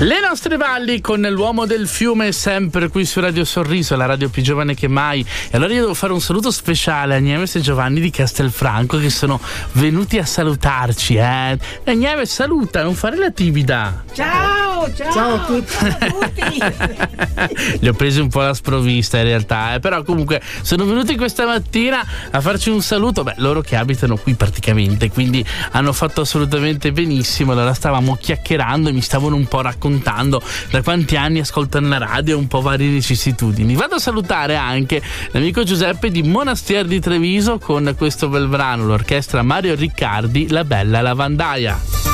Le nostre valli con l'uomo del fiume, sempre qui su Radio Sorriso, la radio più giovane che mai. E allora io devo fare un saluto speciale a Nieves e Giovanni di Castelfranco che sono venuti a salutarci. Nieves, saluta, non fare la timida. Ciao a tutti. Li ho presi un po' alla sprovvista in realtà, però comunque sono venuti questa mattina a farci un saluto. Beh, loro che abitano qui praticamente, quindi hanno fatto assolutamente benissimo. Allora stavamo chiacchierando e mi stavano un po' raccontando da quanti anni ascoltano la radio e un po' varie vicissitudini. Vado a salutare anche l'amico Giuseppe di Monastier di Treviso con questo bel brano, l'orchestra Mario Riccardi, La bella lavandaia.